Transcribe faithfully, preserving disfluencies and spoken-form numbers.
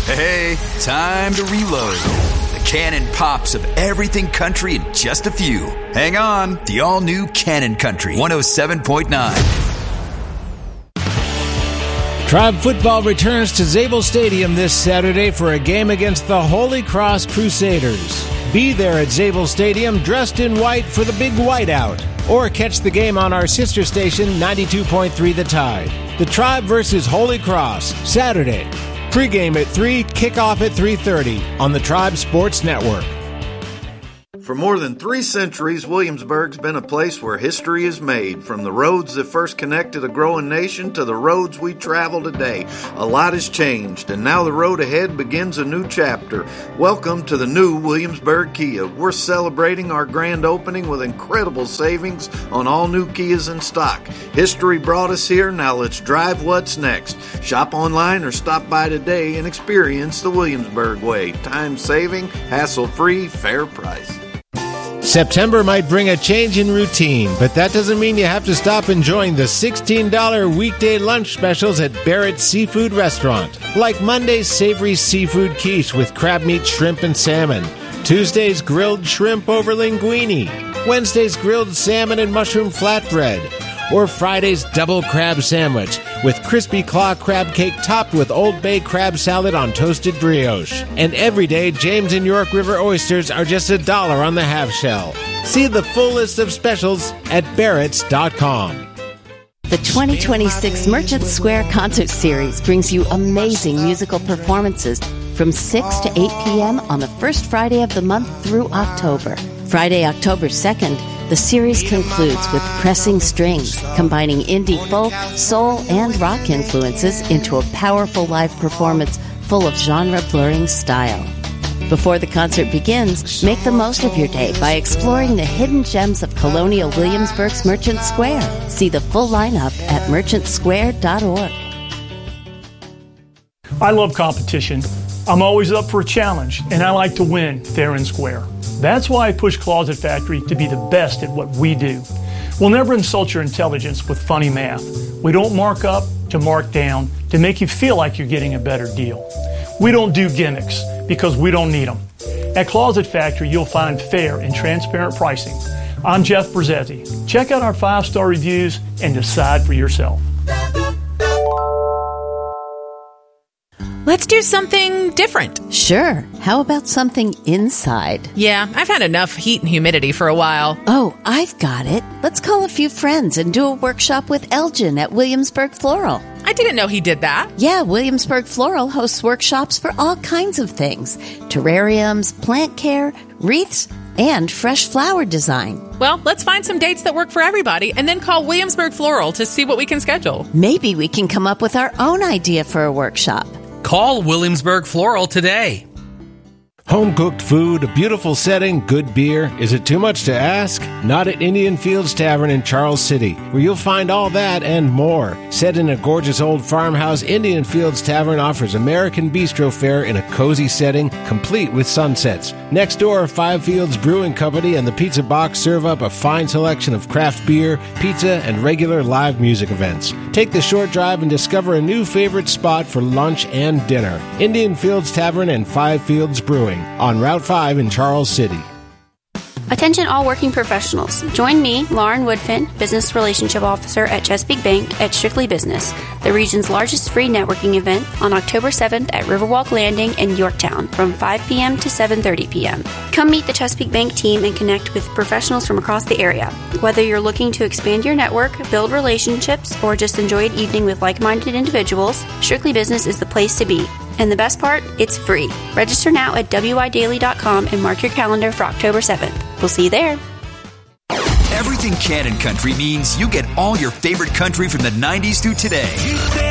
Hey, time to reload. The Cannon pops of everything country in just a few. Hang on, the all-new Cannon Country one oh seven point nine. Tribe football returns to Zabel Stadium this Saturday for a game against the Holy Cross Crusaders. Be there at Zabel Stadium dressed in white for the big whiteout. Or catch the game on our sister station, ninety-two point three The Tide. The Tribe versus Holy Cross, Saturday. Pre-game at three, kickoff at three thirty on the Tribe Sports Network. For more than three centuries, Williamsburg's been a place where history is made. From the roads that first connected a growing nation to the roads we travel today, a lot has changed, and now the road ahead begins a new chapter. Welcome to the new Williamsburg Kia. We're celebrating our grand opening with incredible savings on all new Kias in stock. History brought us here, now let's drive what's next. Shop online or stop by today and experience the Williamsburg way. Time-saving, hassle-free, fair price. September might bring a change in routine, but that doesn't mean you have to stop enjoying the sixteen dollars weekday lunch specials at Barrett's Seafood Restaurant. Like Monday's savory seafood quiche with crab meat, shrimp, and salmon. Tuesday's grilled shrimp over linguine. Wednesday's grilled salmon and mushroom flatbread. Or Friday's double crab sandwich with crispy claw crab cake topped with Old Bay crab salad on toasted brioche. And every day, James and York River oysters are just a dollar on the half shell. See the full list of specials at barretts dot com. The twenty twenty-six Merchant Square Concert Series brings you amazing musical performances from six to eight p.m. on the first Friday of the month through October. Friday, October second, the series concludes with Pressing Strings, combining indie folk, soul, and rock influences into a powerful live performance full of genre-blurring style. Before the concert begins, make the most of your day by exploring the hidden gems of Colonial Williamsburg's Merchant Square. See the full lineup at merchant square dot org. I love competition. I'm always up for a challenge, and I like to win fair and square. That's why I push Closet Factory to be the best at what we do. We'll never insult your intelligence with funny math. We don't mark up to mark down to make you feel like you're getting a better deal. We don't do gimmicks because we don't need them. At Closet Factory, you'll find fair and transparent pricing. I'm Jeff Brzezzi. Check out our five-star reviews and decide for yourself. Let's do something different. Sure. How about something inside? Yeah, I've had enough heat and humidity for a while. Oh, I've got it. Let's call a few friends and do a workshop with Elgin at Williamsburg Floral. I didn't know he did that. Yeah, Williamsburg Floral hosts workshops for all kinds of things. Terrariums, plant care, wreaths, and fresh flower design. Well, let's find some dates that work for everybody and then call Williamsburg Floral to see what we can schedule. Maybe we can come up with our own idea for a workshop. Call Williamsburg Floral today. Home-cooked food, a beautiful setting, good beer. Is it too much to ask? Not at Indian Fields Tavern in Charles City, where you'll find all that and more. Set in a gorgeous old farmhouse, Indian Fields Tavern offers American bistro fare in a cozy setting, complete with sunsets. Next door, Five Fields Brewing Company and the Pizza Box serve up a fine selection of craft beer, pizza, and regular live music events. Take the short drive and discover a new favorite spot for lunch and dinner. Indian Fields Tavern and Five Fields Brewing on Route five in Charles City. Attention all working professionals. Join me, Lauren Woodfin, Business Relationship Officer at Chesapeake Bank at Strictly Business, the region's largest free networking event on October seventh at Riverwalk Landing in Yorktown from five p.m. to seven thirty p.m. Come meet the Chesapeake Bank team and connect with professionals from across the area. Whether you're looking to expand your network, build relationships, or just enjoy an evening with like-minded individuals, Strictly Business is the place to be. And the best part, it's free. Register now at w i daily dot com and mark your calendar for October seventh. We'll see you there. Everything Cannon Country means you get all your favorite country from the nineties through today.